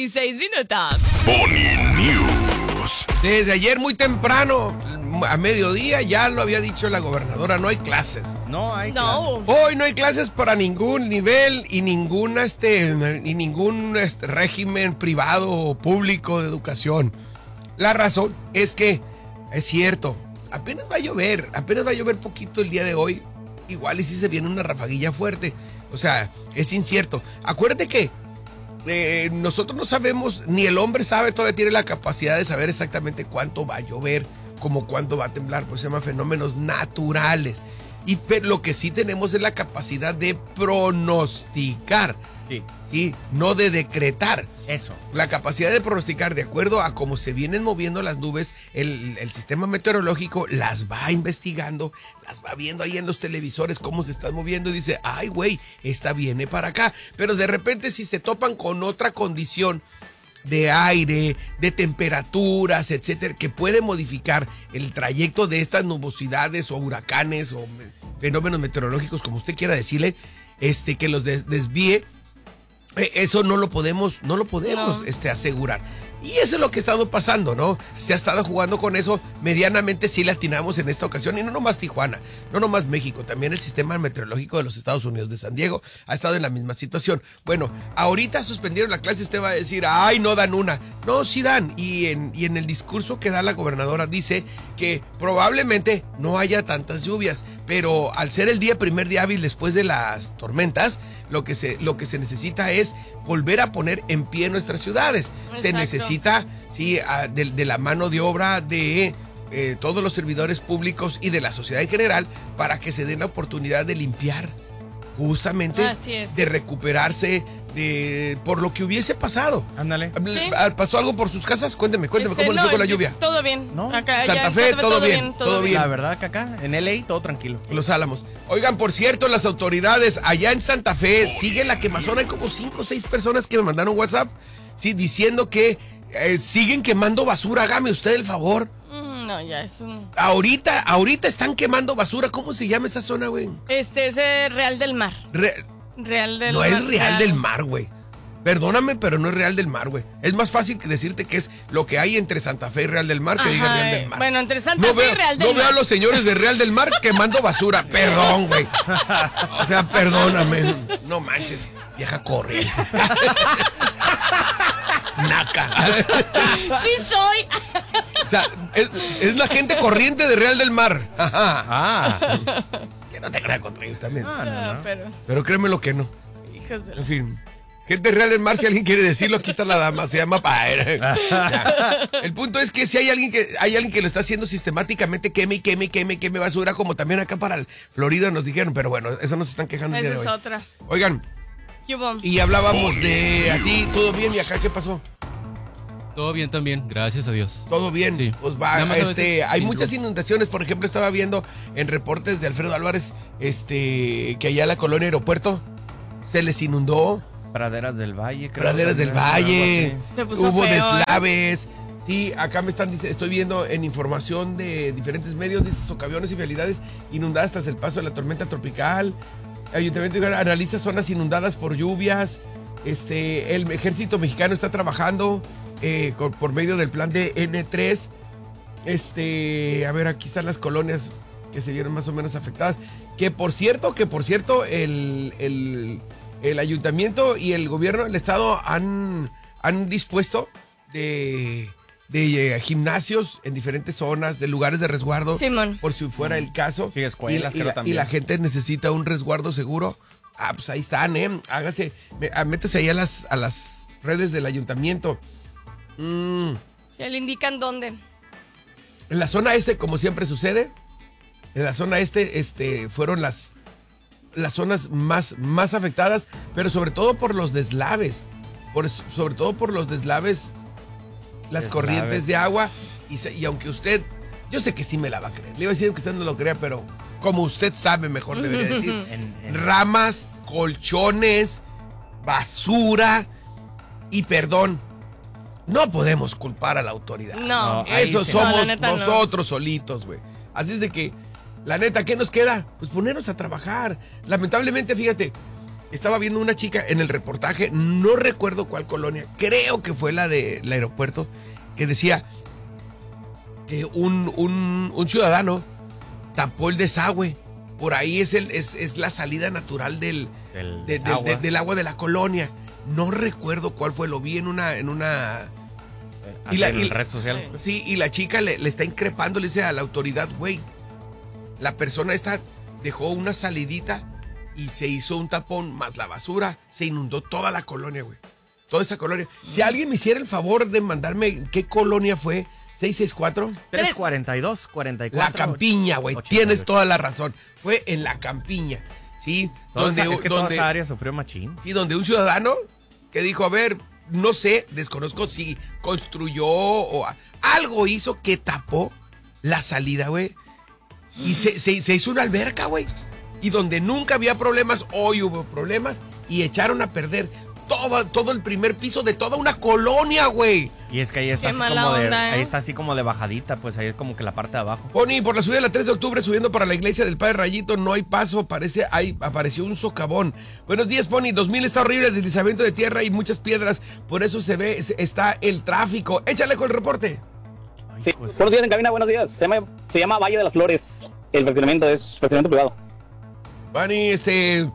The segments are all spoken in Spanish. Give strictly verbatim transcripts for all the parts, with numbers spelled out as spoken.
dieciséis minutos. Pony News. Desde ayer muy temprano, a mediodía, ya lo había dicho la gobernadora, no hay clases. No hay No. clases. Hoy no hay clases para ningún nivel y ningún, este, y ningún este, régimen privado o público de educación. La razón es que, es cierto, apenas va a llover, apenas va a llover poquito el día de hoy. Igual y si se viene una rafaguilla fuerte. O sea, es incierto. Acuérdate que eh, nosotros no sabemos, ni el hombre sabe, todavía tiene la capacidad de saber exactamente cuánto va a llover, como cuánto va a temblar, pues se llama fenómenos naturales. Y pero lo que sí tenemos es la capacidad de pronosticar, Sí, ¿sí? No de decretar. eso. La capacidad de pronosticar de acuerdo a cómo se vienen moviendo las nubes, el, el sistema meteorológico las va investigando, las va viendo ahí en los televisores cómo se están moviendo y dice, ay güey, esta viene para acá. Pero de repente si se topan con otra condición de aire, de temperaturas, etcétera, que puede modificar el trayecto de estas nubosidades o huracanes o fenómenos meteorológicos, como usted quiera decirle, este, que los des- desvíe, eso no lo podemos, no lo podemos No. este, asegurar. Y eso es lo que ha estado pasando, ¿no? Se ha estado jugando con eso, medianamente sí le atinamos en esta ocasión, y no nomás Tijuana, no nomás México, también el sistema meteorológico de los Estados Unidos de San Diego ha estado en la misma situación. Bueno, ahorita suspendieron la clase y usted va a decir, ay, no dan una. No, sí dan, y en, y en el discurso que da la gobernadora dice que probablemente no haya tantas lluvias, pero al ser el día, primer día hábil después de las tormentas, lo que se, lo que se necesita es volver a poner en pie nuestras ciudades. Se Exacto. necesita, sí, a- de, de la mano de obra de eh, todos los servidores públicos y de la sociedad en general para que se den la oportunidad de limpiar, justamente, Así es. de recuperarse de por lo que hubiese pasado. Ándale. Sí. ¿Pasó algo por sus casas? Cuénteme, cuénteme, Este, ¿cómo les no, fue con la lluvia? Todo bien. No. Acá, Santa ya en Fe, todo bien, todo bien. La verdad que acá, en L A, todo tranquilo. Los Álamos. Oigan, por cierto, las autoridades allá en Santa Fe sigue la quemazón. Hay como cinco o seis personas que me mandaron WhatsApp, sí, diciendo que eh, siguen quemando basura. Hágame usted el favor. Mm, no, ya es un... Ahorita, ahorita están quemando basura. ¿Cómo se llama esa zona, güey? Este es eh, Real del Mar. Re- Real del no Mar. es Real del Mar, güey. Perdóname, pero no es Real del Mar, güey. Es más fácil que decirte que es lo que hay entre Santa Fe y Real del Mar que diga Ajá, Real eh, del Mar. bueno, entre Santa No Fe veo, y Real del no veo a Mar. los señores de Real del Mar quemando basura. Perdón, güey. O sea, perdóname. No manches, vieja corriente. Naca. Sí soy. O sea, es, es la gente corriente de Real del Mar. Ajá. Ah. Que no te creas contra ellos también. Ah, no, Ah, no. pero, Pero créeme lo que no. hijos de En la... fin. Gente Real del Mar, si alguien quiere decirlo, aquí está la dama, se llama Paer. Ya. El punto es que si hay alguien que hay alguien que lo está haciendo sistemáticamente, queme y queme y queme y queme basura, como también acá para el Florida nos dijeron, pero bueno, eso nos están quejando el Esa día de es hoy. otra. Oigan, ¿Qué hubo? y hablábamos de a ti, ¿todo bien? ¿Y acá qué pasó? Todo bien también, gracias a Dios. Todo bien, Sí. pues va, Nada más a este, veces hay sin muchas luz. inundaciones, por ejemplo, estaba viendo en reportes de Alfredo Álvarez, este, que allá en la colonia Aeropuerto se les inundó. Praderas del Valle, creo. Praderas del también, Valle, algo así. Se puso hubo feo, ¿eh? deslaves. Sí, acá me están, dice- estoy viendo en información de diferentes medios, dice socaviones y vialidades inundadas tras el paso de la tormenta tropical. Ayuntamiento de Iguala analiza zonas inundadas por lluvias. Este, el ejército mexicano está trabajando eh, con- por medio del plan de N tres. Este, a ver, aquí están las colonias que se vieron más o menos afectadas. Que por cierto, que por cierto, el, el, el ayuntamiento y el gobierno del estado han, han dispuesto de, de eh, gimnasios en diferentes zonas, de lugares de resguardo, Simón. por si fuera el caso. Sí, escuelas, y, y creo la, también. y la gente necesita un resguardo seguro. Ah, pues ahí están, ¿eh? Hágase, me- ah, métese ahí a las, a las redes del ayuntamiento. Mm. Ya le indican dónde. En la zona este, como siempre sucede, en la zona este, este, fueron las, las zonas más, más afectadas, pero sobre todo por los deslaves, por, sobre todo por los deslaves, las Deslaves. corrientes de agua, y, se- y aunque usted, yo sé que sí me la va a creer, le iba a decir que usted no lo crea, pero como usted sabe, mejor debería decir, En- en- ramas, colchones, basura, y perdón, no podemos culpar a la autoridad. No. No, ahí Eso sí. somos No, la neta, no. nosotros solitos, güey. Así es de que, la neta, ¿qué nos queda? Pues ponernos a trabajar. Lamentablemente, fíjate, estaba viendo una chica en el reportaje, no recuerdo cuál colonia, creo que fue la del aeropuerto, que decía que un, un, un ciudadano tapó el desagüe. Por ahí es, el, es, es la salida natural del, Del de- de- agua. de- del agua de la colonia. No recuerdo cuál fue, lo vi en una... En una Así Y la- en y- redes sociales. pues. sí, y la chica le, le está increpando, le dice a la autoridad, güey, la persona esta dejó una salidita y se hizo un tapón, más la basura, se inundó toda la colonia, güey. Toda esa colonia. Si alguien me hiciera el favor de mandarme qué colonia fue, seis seis cuatro, tres cuarenta y dos, cuarenta y cuatro. La Campiña, güey. ochenta y ocho. Tienes toda la razón. Fue en la Campiña, ¿sí? Toda Donde, esa- es que donde, toda esa área sufrió machín. sí, donde un ciudadano que dijo, a ver, no sé, desconozco si construyó o a- algo hizo que tapó la salida, güey. Y se, se- se hizo una alberca, güey. Y donde nunca había problemas, hoy hubo problemas y echaron a perder todo, todo el primer piso de toda una colonia, güey. Y es que ahí está Qué así mala como de, onda, ¿eh? ahí está así como de bajadita, pues ahí es como que la parte de abajo. Pony, por la subida de la tres de octubre, subiendo para la iglesia del Padre Rayito, no hay paso, parece, hay, apareció un socavón. Buenos días, Pony, dos mil está horrible, deslizamiento de tierra y muchas piedras, por eso se ve, se- está el tráfico. Échale con el reporte. Ay, Sí, pues, buenos días en cabina, buenos días. Se llama, se llama Valle de las Flores. El fraccionamiento es fraccionamiento privado. Pony, este,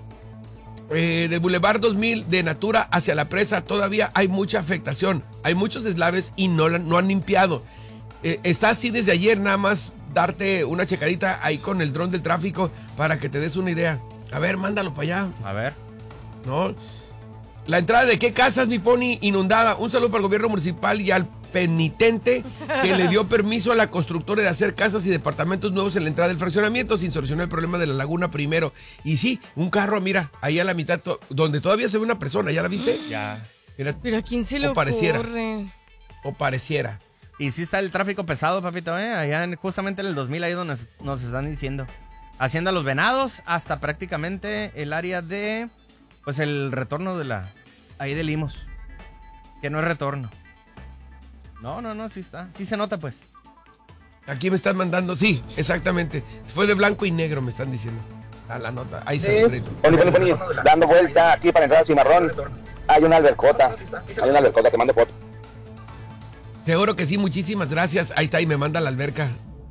eh, del Boulevard dos mil de Natura hacia la presa, todavía hay mucha afectación, hay muchos deslaves y no, la- no han limpiado. Eh, está así desde ayer, nada más darte una checadita ahí con el dron del tráfico para que te des una idea. A ver, mándalo para allá. a ver. ¿No? La entrada de qué casas, mi Pony, inundada. Un saludo para el gobierno municipal y al penitente que le dio permiso a la constructora de hacer casas y departamentos nuevos en la entrada del fraccionamiento sin solucionar el problema de la laguna primero. Y sí, un carro, mira, ahí a la mitad, to- donde todavía se ve una persona, ¿ya la viste? Ya. Mira, Pero ¿a quién se le O pareciera. ocurre? o pareciera. Y sí está el tráfico pesado, papito, ¿eh? Allá en- justamente en el dos mil, ahí donde nos, nos están diciendo. Hacienda Los Venados hasta prácticamente el área de, pues el retorno de la, ahí de Limos. Que no es retorno. No, no, no, sí está. Sí se nota, pues. Aquí me están mandando, sí, exactamente. Fue de blanco y negro, me están diciendo. A la nota, ahí está. Sí. el crédito. Poli, poli, poli, dando vuelta aquí para entrar al Cimarrón. Hay una albercota. Hay una albercota, te mando foto. Seguro que sí, muchísimas gracias. Ahí está, y me manda la alberca.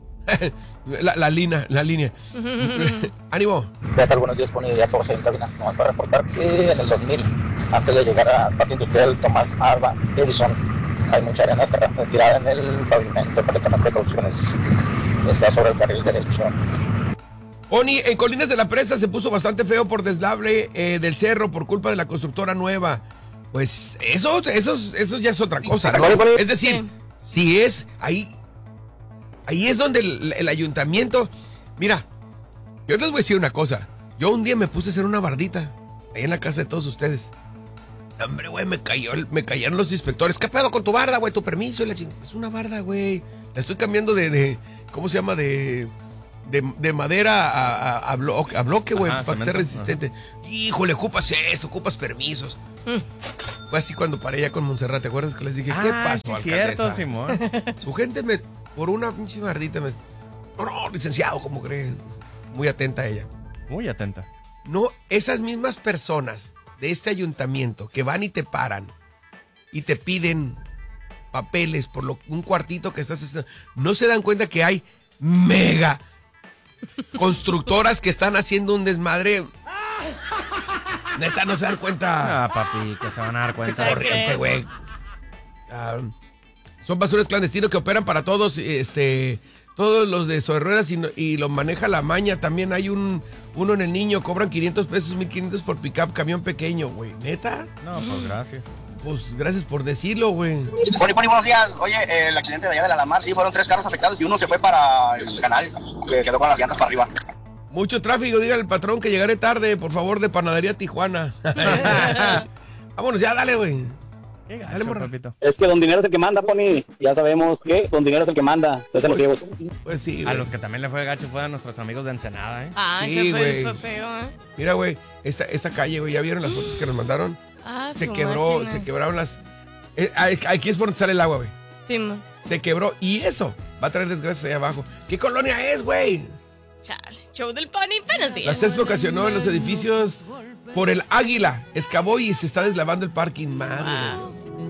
la, la línea, la línea. Ánimo. ¿Qué tal? Buenos días, Poli. Ya todos ahí en cabina. Vamos para reportar que en el dos mil, antes de llegar al Parque Industrial Tomás Alba Edison, hay mucha arena ter- tirada en el pavimento para tomar precauciones. Está sobre el carril derecho. Oni, en Colinas de la Presa se puso bastante feo por deslave eh, del cerro por culpa de la constructora nueva. Pues eso, eso, eso ya es otra cosa, ¿no? Es decir, si es ahí, ahí es donde el, el ayuntamiento. Mira, yo les voy a decir una cosa. Yo un día me puse a hacer una bardita ahí en la casa de todos ustedes. Hombre, güey, me cayó, el- me cayeron los inspectores. ¿Qué pedo con tu barda, güey? Tu permiso y la ching... Es una barda, güey. La estoy cambiando de, de ¿cómo se llama? De, de, de madera a, a, a bloque, a bloque, güey, Ajá, para que esté cemento, resistente. Híjole, ocupas esto, ocupas permisos. Fue así cuando paré ya con Montserrat, ¿te acuerdas que les dije, ¿qué Ah, pasó, sí, cierto, alcaldesa? Simón. Su gente me, por una pinche bardita me... No, no, licenciado, como creen. Muy atenta ella. Muy atenta. No, esas mismas personas de este ayuntamiento que van y te paran y te piden papeles por lo, un cuartito que estás haciendo, no se dan cuenta que hay mega constructoras que están haciendo un desmadre. Neta, no se dan cuenta. Ah, papi, que se van a dar cuenta. Ay, Corriente, güey. Ah, son basuras clandestinos que operan para todos, este, todos los de sobre ruedas y, no- y lo maneja la maña. También hay un uno en el Niño, cobran quinientos pesos, mil quinientos por pickup, camión pequeño, güey. ¿Neta? No, pues gracias. Pues gracias por decirlo, güey. Poli, Poli, buenos días. Oye, eh, el accidente de allá de la Alamar, sí, fueron tres carros afectados y uno se fue para el canal, que quedó con las llantas para arriba. Mucho tráfico, diga al patrón que llegaré tarde, por favor, de Panadería Tijuana. Vámonos ya, dale, güey. Qué gacho, Dale, morra. papito. Es que Don Dinero es el que manda, Pony. Ya sabemos que Don Dinero es el que manda. Se hacen los ciegos. Pues sí, A güey. los que también le fue gacho fue a nuestros amigos de Ensenada, ¿eh? Ah, Sí, ese fue, güey. fue feo, ¿eh? Mira, güey, esta, esta calle, güey, ¿ya vieron las fotos que nos mandaron? Ah, Se su quebró, máquina. se quebraron las... eh, aquí es por donde sale el agua, güey. Sí, ma. Se quebró y eso va a traer desgracias ahí abajo. ¿Qué colonia es, güey? Chale. show del Pony Fantasy. La césped ocasionó en los edificios por el águila. Excavó y se está deslavando el parking. Madre. Wow.